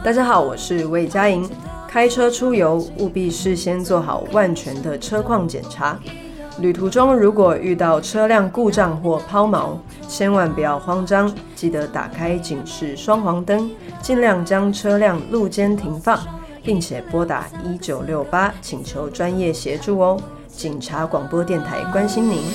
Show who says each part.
Speaker 1: 大家好，我是魏佳莹。开车出游务必事先做好万全的车况检查。旅途中如果遇到车辆故障或抛锚，千万不要慌张，记得打开警示双黄灯，尽量将车辆路肩停放，并且拨打1968请求专业协助哦。警察广播电台关心您。